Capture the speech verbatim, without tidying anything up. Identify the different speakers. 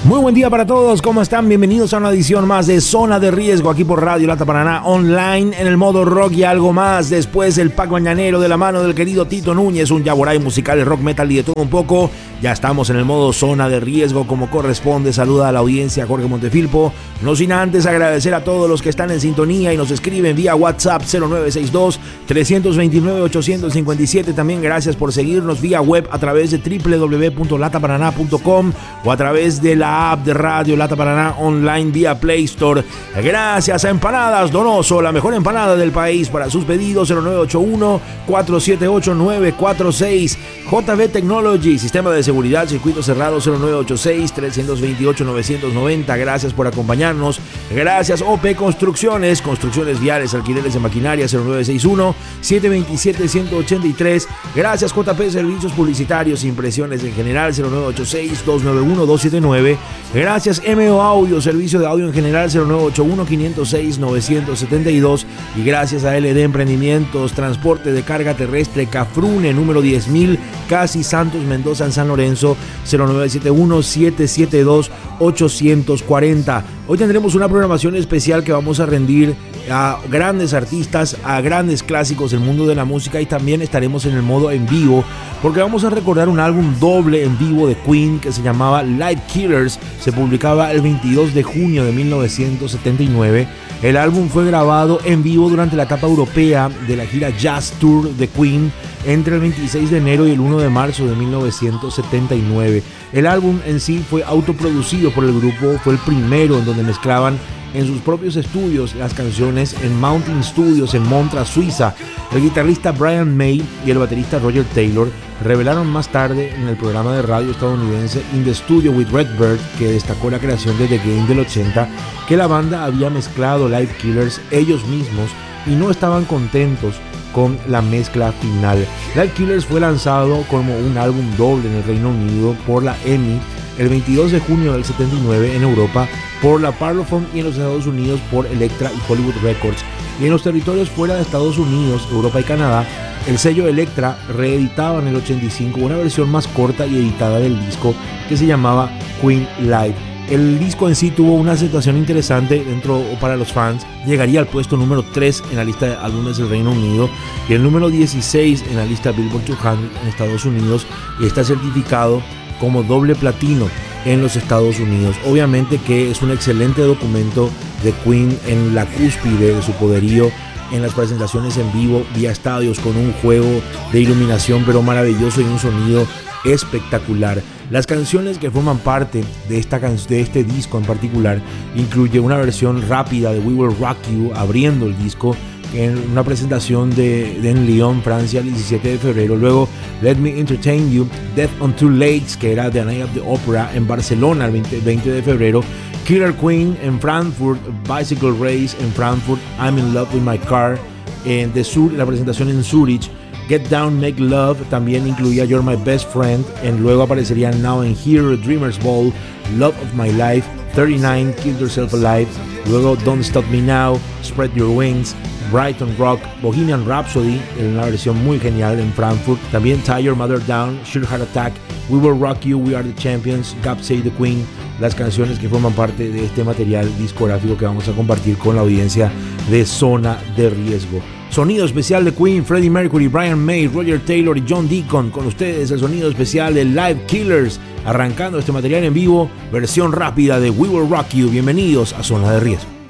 Speaker 1: Muy buen día para todos, ¿cómo están? Bienvenidos a una edición más de Zona de Riesgo aquí por Radio Lata Paraná Online en el modo rock y algo más. Después el pack mañanero de la mano del querido Tito Núñez, un yaguaray musical de rock metal y de todo un poco. Ya estamos en el modo Zona de Riesgo como corresponde. Saluda a la audiencia Jorge Montefilpo. No sin antes agradecer a todos los que están en sintonía y nos escriben vía WhatsApp cero nueve seis dos, tres dos nueve, ocho cinco siete. También gracias por seguirnos vía web a través de doble u doble u doble u punto lata paraná punto com o a través de la app de Radio Lata Paraná Online vía Play Store. Gracias a Empanadas Donoso, la mejor empanada del país. Para sus pedidos cero nueve ocho uno, cuatro siete ocho, nueve cuatro seis. J B Technology, sistema de seguridad, circuito cerrado cero nueve ocho seis, tres dos ocho, nueve nueve cero. Gracias por acompañarnos. Gracias O P Construcciones, construcciones viales, alquileres de maquinaria cero nueve seis uno, siete dos siete, uno ocho tres. Gracias J P Servicios Publicitarios, impresiones en general cero nueve ocho seis, dos nueve uno, dos siete nueve. Gracias M O Audio, servicio de audio en general cero nueve ocho uno, cinco cero seis, nueve siete dos. Y gracias a L D Emprendimientos, transporte de carga terrestre Cafrune, número diez mil, Casi Santos Mendoza en San Lorenzo, cero nueve siete uno, siete siete dos, ocho cuatro cero. Hoy tendremos una programación especial que vamos a rendir a grandes artistas, a grandes clásicos del mundo de la música, y también estaremos en el modo en vivo porque vamos a recordar un álbum doble en vivo de Queen que se llamaba Live Killers. Se publicaba el veintidós de junio de mil novecientos setenta y nueve. El álbum fue grabado en vivo durante la etapa europea de la gira Jazz Tour de Queen entre el veintiséis de enero y el uno de marzo de mil novecientos setenta y nueve. El álbum en sí fue autoproducido por el grupo, fue el primero en donde mezclaban en sus propios estudios las canciones en Mountain Studios en Montreux, Suiza. El guitarrista Brian May y el baterista Roger Taylor revelaron más tarde en el programa de radio estadounidense In the Studio with Redbird, que destacó la creación de The Game del ochenta, que la banda había mezclado Live Killers ellos mismos y no estaban contentos con la mezcla final. Live Killers fue lanzado como un álbum doble en el Reino Unido por la E M I el veintidós de junio del setenta y nueve, en Europa por la Parlophone y en los Estados Unidos por Elektra y Hollywood Records. Y en los territorios fuera de Estados Unidos, Europa y Canadá, el sello Elektra reeditaba en el ochenta y cinco una versión más corta y editada del disco que se llamaba Queen Live. El disco en sí tuvo una aceptación interesante dentro o para los fans. Llegaría al puesto número tres en la lista de álbumes del Reino Unido y el número dieciséis en la lista Billboard doscientos en Estados Unidos, y está certificado como doble platino en los Estados Unidos. Obviamente que es un excelente documento de Queen en la cúspide de su poderío en las presentaciones en vivo vía estadios, con un juego de iluminación pero maravilloso y un sonido espectacular. Las canciones que forman parte de, esta can- de este disco en particular incluye una versión rápida de We Will Rock You abriendo el disco en una presentación de, de en Lyon, Francia, el diecisiete de febrero. Luego Let Me Entertain You, Death on Two Lakes, que era The Night of the Opera en Barcelona el veinte, veinte de febrero. Killer Queen en Frankfurt, Bicycle Race en Frankfurt, I'm in Love with My Car en de Sur, la presentación en Zurich. Get Down, Make Love también incluía You're My Best Friend, en luego aparecerían Now and Here, Dreamers Ball, Love of My Life, thirty nine, Kill Yourself Alive, luego Don't Stop Me Now, Spread Your Wings, Brighton Rock, Bohemian Rhapsody en una versión muy genial en Frankfurt, también Tie Your Mother Down, Sheer Heart Attack, We Will Rock You, We Are the Champions, God Save the Queen, las canciones que forman parte de este material discográfico que vamos a compartir con la audiencia de Zona de Riesgo. Sonido especial de Queen, Freddie Mercury, Brian May, Roger Taylor y John Deacon. Con ustedes el sonido especial de Live Killers, arrancando este material en vivo, versión rápida de We Will Rock You. Bienvenidos a Zona de Riesgo.